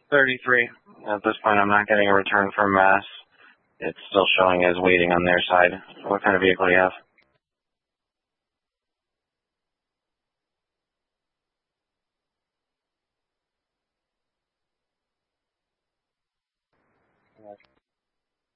33. At this point, I'm not getting a return from Mass. It's still showing as waiting on their side. What kind of vehicle do you have?